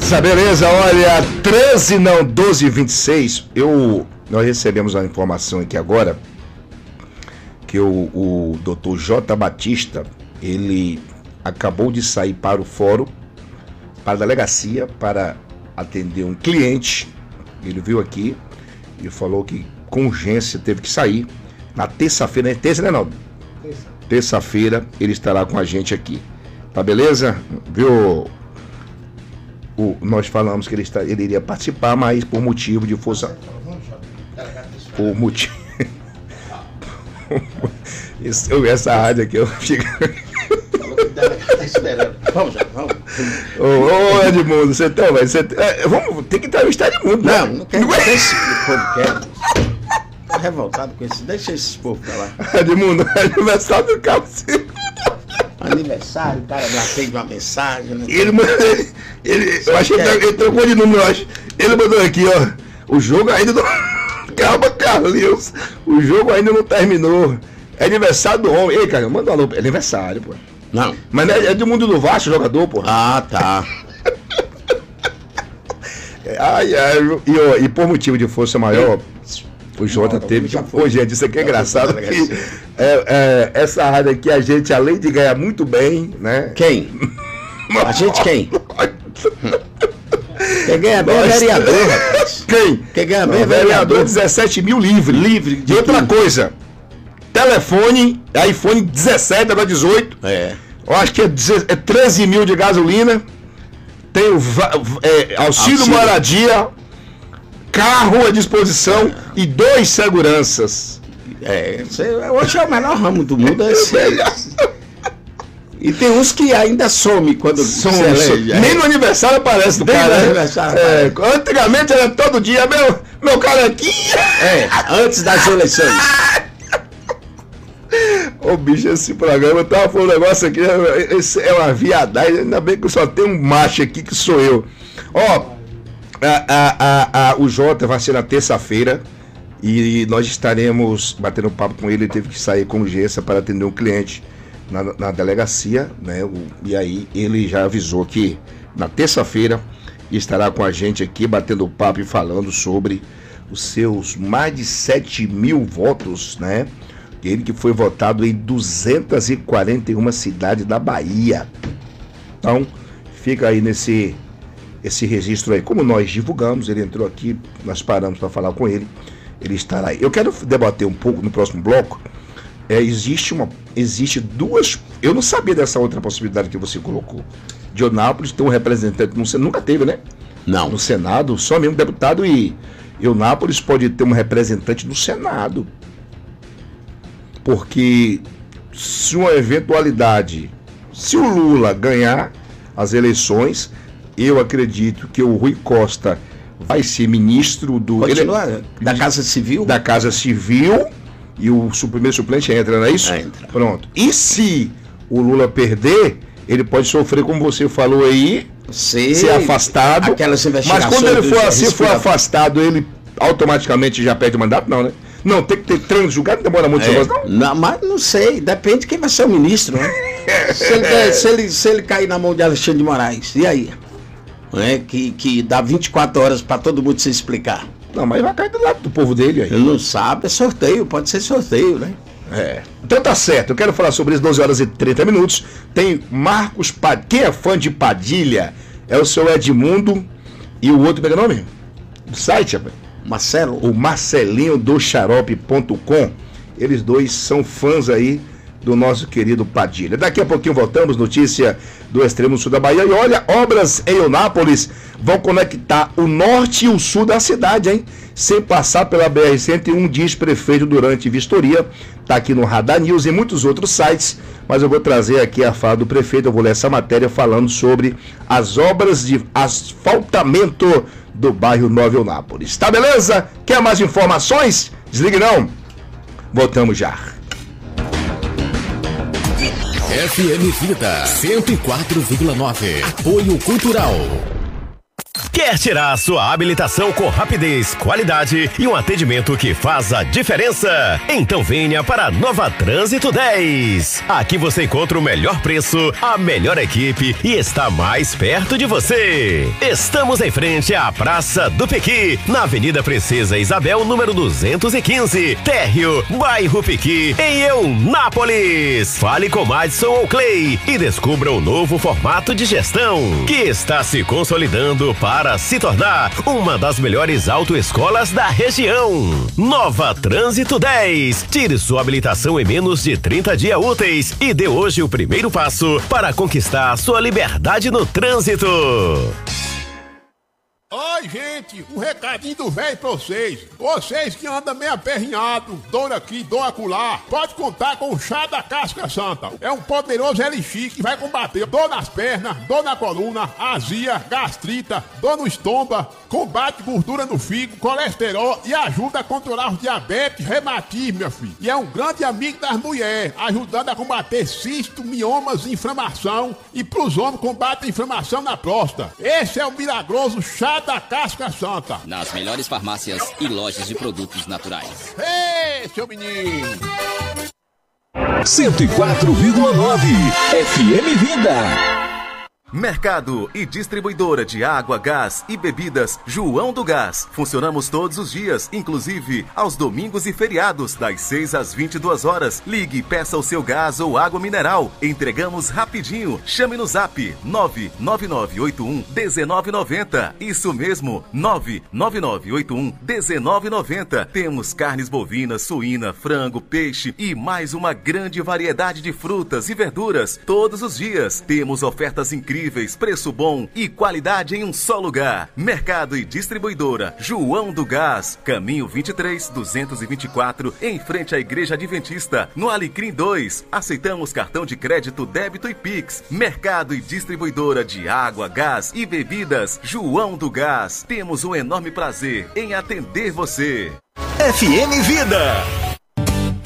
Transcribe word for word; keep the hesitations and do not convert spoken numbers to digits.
Beleza, beleza, olha, treze não, doze e vinte e seis, eu, nós recebemos a informação aqui agora que o, o doutor J. Batista, ele acabou de sair para o fórum, para a delegacia, para atender um cliente. Ele veio aqui e falou que com urgência teve que sair. Na terça-feira, é terça, né, não? Terça. Terça-feira ele estará com a gente aqui. Tá beleza? Viu? O, nós falamos que ele, está, ele iria participar, mas por motivo de força... Por motivo... Isso, essa rádio aqui, eu fico... Tá esperando. Vamos, já, vamos. Ô, ô Edmundo, você tá, vai, você, é, vamos, tem que entrevistar Edmundo, né? Não, não quero, deixa esse povo quieto. Tô revoltado com isso, deixa esse povo pra lá. Edmundo, é aniversário do Carlos. Aniversário, o cara lá fez uma mensagem. Né? Ele mandou, ele, ele eu acho que ele, ele trocou de número, eu acho. Ele mandou aqui, ó, o jogo ainda não... Calma, Carlinhos, o jogo ainda não terminou. É aniversário do homem. Ei, cara, manda um alô, é aniversário, pô. Não. Mas é, é do mundo do Vasco, jogador, pô. Ah, tá. Ai, ai, e, ó, e por motivo de força maior, o Jota não, teve. Pô, gente, isso aqui é engraçado. Que, é, é, essa rádio aqui, a gente, além de ganhar muito bem, né? Quem? A gente quem? Quem ganha bem é vereador, rapaz. Quem? Quem ganha bem é vereador. vereador. dezessete mil livre. Livre. De outra tudo. Coisa. Telefone, iPhone dezessete, agora dezoito. É. Eu acho que é, é treze mil de gasolina. Tem o é, auxílio, auxílio moradia, carro à disposição é. E dois seguranças. É, hoje é o melhor ramo do mundo. É esse. E tem uns que ainda some quando some. Elege, nem é. No aniversário aparece do cara. No aniversário é, aparece. Antigamente era todo dia, meu, meu carequinha. É, antes das eleições. Ô bicho, esse programa, eu tava falando um negócio aqui, esse é uma viadagem, ainda bem que só tem um macho aqui que sou eu. Ó, a, a, a, a, o Jota vai ser na terça-feira e nós estaremos batendo papo com ele, ele teve que sair com urgência para atender um cliente na, na delegacia, né? O, e aí ele já avisou que na terça-feira estará com a gente aqui batendo papo e falando sobre os seus mais de sete mil votos, né? Ele que foi votado em duzentas e quarenta e uma cidades da Bahia. Então, fica aí nesse esse registro aí. Como nós divulgamos, ele entrou aqui, nós paramos para falar com ele. Ele estará aí. Eu quero debater um pouco no próximo bloco. É, existe uma, existe duas... Eu não sabia dessa outra possibilidade que você colocou. De Eunápolis ter um representante, no, nunca teve, né? Não. No Senado, só mesmo deputado e Eunápolis pode ter um representante no Senado. Porque se uma eventualidade, se o Lula ganhar as eleições, eu acredito que o Rui Costa vai ser ministro do... Continua, ele, da Casa Civil? Da Casa Civil, e o primeiro suplente entra, não é isso? Entra. Pronto. E se o Lula perder, ele pode sofrer, como você falou aí, Sei, ser afastado. Aquelas investigações. Mas quando ele for assim, for afastado, ele automaticamente já perde o mandato, não, né? Não, tem que ter trânsito julgado, não demora muito, é, não? não? Mas não sei, depende de quem vai ser o ministro, né? se, ele, se, ele, se ele cair na mão de Alexandre de Moraes, e aí? É, que, que dá vinte e quatro horas para todo mundo se explicar. Não, mas vai cair do lado do povo dele aí. Ele não sabe, é sorteio, pode ser sorteio, né? É. Então tá certo, eu quero falar sobre isso, doze horas e trinta minutos. Tem Marcos Padilha. Quem é fã de Padilha é o seu Edmundo e o outro, pega o nome? Do site, rapaz? Marcelo. O Marcelinho do xarope ponto com. Eles dois são fãs aí do nosso querido Padilha. Daqui a pouquinho voltamos, notícia do extremo sul da Bahia. E olha, obras em Eunápolis vão conectar o norte e o sul da cidade, hein? Sem passar pela B R cento e um, diz prefeito durante vistoria. Tá aqui no Radar News e muitos outros sites, mas eu vou trazer aqui a fala do prefeito. Eu vou ler essa matéria falando sobre as obras de asfaltamento do bairro Nova Eunápolis. Tá beleza? Quer mais informações? Desligue não. Voltamos já. F M Vida cento e quatro vírgula nove. Apoio Cultural. Quer tirar sua habilitação com rapidez, qualidade e um atendimento que faz a diferença? Então venha para a Nova Trânsito dez. Aqui você encontra o melhor preço, a melhor equipe e está mais perto de você. Estamos em frente à Praça do Pequi, na Avenida Princesa Isabel, número duzentos e quinze, Térreo, bairro Pequi, em Eunápolis. Fale com Madison ou Clay e descubra o novo formato de gestão que está se consolidando para se tornar uma das melhores autoescolas da região. Nova Trânsito dez. Tire sua habilitação em menos de trinta dias úteis e dê hoje o primeiro passo para conquistar sua liberdade no trânsito. Oi, gente, um recadinho do velho pra vocês. Vocês que andam meio aperrinhado, dor aqui, dor acolá, pode contar com o chá da casca santa. É um poderoso elixir que vai combater dor nas pernas, dor na coluna, azia, gastrita, dor no estômago, combate gordura no fígado, colesterol e ajuda a controlar os diabetes, reumatismo, meu filho. E é um grande amigo das mulheres, ajudando a combater cisto, miomas, inflamação e pros homens combate a inflamação na próstata. Esse é o milagroso chá da casca santa. Nas melhores farmácias e lojas de produtos naturais. Ei, seu menino! cento e quatro vírgula nove F M Vida. Mercado e distribuidora de água, gás e bebidas João do Gás. Funcionamos todos os dias, inclusive aos domingos e feriados, das seis às vinte e duas horas. Ligue e peça o seu gás ou água mineral. Entregamos rapidinho. Chame no zap nove nove nove oito um um nove nove zero. Isso mesmo, nove nove nove oito um um nove nove zero. Temos carnes bovinas, suína, frango, peixe e mais uma grande variedade de frutas e verduras todos os dias. Temos ofertas incríveis, preço bom e qualidade em um só lugar. Mercado e distribuidora João do Gás, caminho vinte e três, duzentos e vinte e quatro, em frente à Igreja Adventista, no Alecrim dois. Aceitamos cartão de crédito, débito e Pix. Mercado e distribuidora de água, gás e bebidas João do Gás. Temos um enorme prazer em atender você. F M Vida.